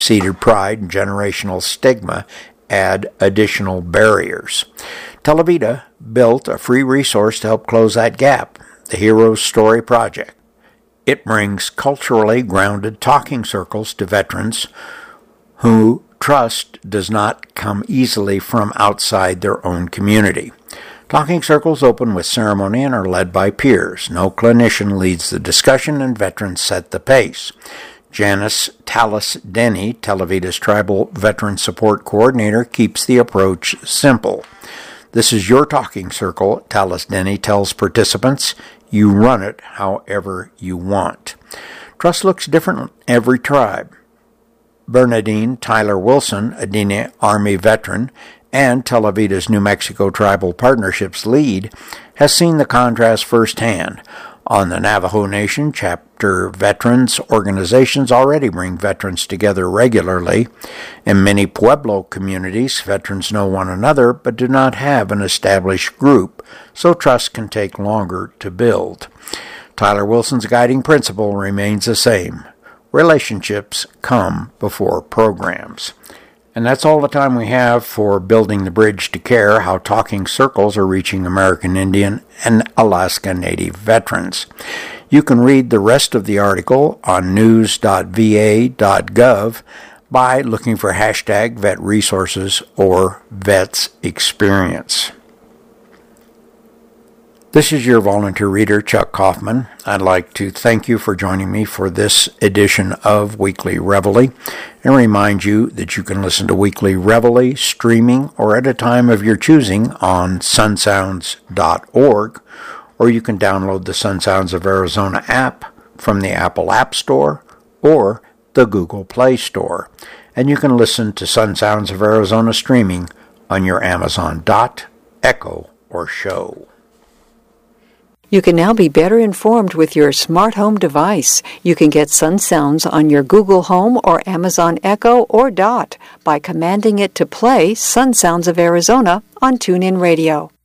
Seated pride and generational stigma add additional barriers. Telavita built a free resource to help close that gap, the Heroes Story Project. It brings culturally grounded talking circles to veterans who trust does not come easily from outside their own community. Talking circles open with ceremony and are led by peers. No clinician leads the discussion, and veterans set the pace. Janice Tallis-Denny, Telavita's Tribal Veteran Support Coordinator, keeps the approach simple. This is your talking circle, Tallis-Denny tells participants. You run it however you want. Trust looks different in every tribe. Bernadine Tyler Wilson, a Dine Army veteran and Telavita's New Mexico Tribal Partnerships lead, has seen the contrast firsthand. On the Navajo Nation, chapter veterans organizations already bring veterans together regularly. In many Pueblo communities, veterans know one another but do not have an established group, so trust can take longer to build. Tyler Wilson's guiding principle remains the same. Relationships come before programs. And that's all the time we have for Building the Bridge to Care, how talking circles are reaching American Indian and Alaska Native veterans. You can read the rest of the article on news.va.gov by looking for hashtag #VetResources or VetsExperience. This is your volunteer reader, Chuck Kaufman. I'd like to thank you for joining me for this edition of Weekly Reveille and remind you that you can listen to Weekly Reveille streaming or at a time of your choosing on sunsounds.org, or you can download the Sun Sounds of Arizona app from the Apple App Store or the Google Play Store. And you can listen to Sun Sounds of Arizona streaming on your Amazon Dot, Echo, or Show. You can now be better informed with your smart home device. You can get Sun Sounds on your Google Home or Amazon Echo or Dot by commanding it to play Sun Sounds of Arizona on TuneIn Radio.